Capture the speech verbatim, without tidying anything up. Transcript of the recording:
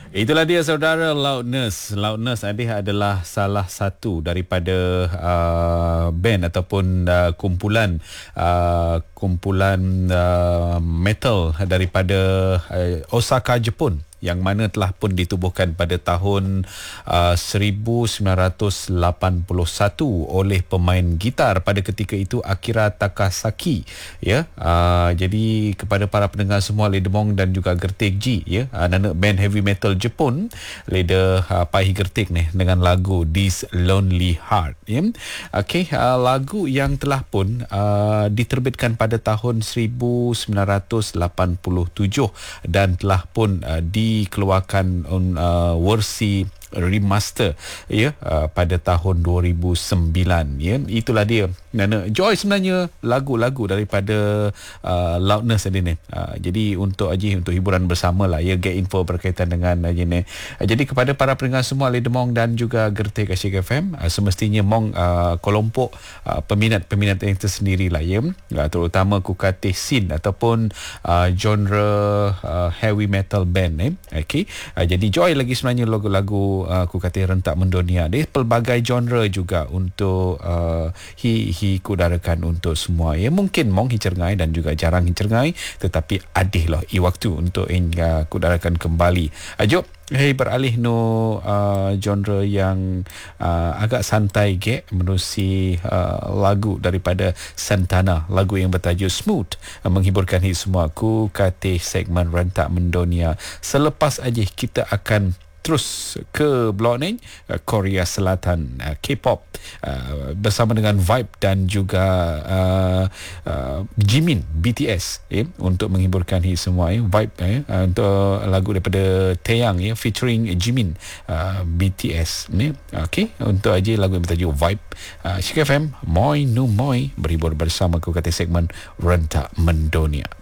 Itulah dia saudara, Loudness. Loudness adih adalah salah satu daripada uh, band ataupun uh, kumpulan uh, kumpulan uh, metal daripada uh, Osaka, Jepun, yang mana telah pun ditubuhkan pada tahun uh, seribu sembilan ratus lapan puluh satu oleh pemain gitar pada ketika itu Akira Takasaki, ya. Uh, jadi kepada para pendengar semua, Ledemong dan juga Gertik G, ya, uh, nana band heavy metal Jepun, Leda uh, Pai Gertik ni dengan lagu This Lonely Heart, ya. Okey, uh, lagu yang telah pun uh, diterbitkan pada tahun seribu sembilan ratus lapan puluh tujuh dan telah pun uh, di dikeluarkan uh, versi remaster, ya, uh, pada tahun dua ribu sembilan, ya. Itulah dia Nana Joy sebenarnya lagu-lagu daripada uh, Loudness tadi ni. Uh, jadi untuk Haji, untuk hiburan bersama lah, ya, get info berkaitan dengan Haji ni. Uh, jadi kepada para pendengar semua Ledemong dan juga Gertik Asyik F M, uh, semestinya mong uh, kelompok uh, peminat-peminat yang tersendiri lah, ya, uh, terutama kukatih scene ataupun uh, genre uh, heavy metal band, eh. Okay. Uh, jadi Joy lagi sebenarnya lagu-lagu aku kata rentak mendunia. Dia pelbagai genre juga untuk uh, hi hi kudarakan untuk semua. Ya, mungkin mong hicergai dan juga jarang hicergai, tetapi adih lah i waktu untuk uh, kudarakan kembali. Ajo, hey, beralih no uh, genre yang uh, agak santai ge, menerusi uh, lagu daripada Santana, lagu yang bertajuk Smooth, uh, menghiburkan hit semua ku kata segmen rentak mendunia. Selepas aja kita akan terus ke blok ni, uh, Korea Selatan, uh, K-pop, uh, bersama dengan Vibe dan juga uh, uh, Jimin, B T S, eh, untuk menghiburkan hit semua, eh. Vibe, eh, uh, untuk lagu daripada Taeyang, ya, featuring Jimin, uh, B T S ni. Okey, untuk aja lagu yang bertajuk Vibe. uh, Asyik F M, Moi Nu Moi, berhibur bersama aku kata segmen rentak mendunia.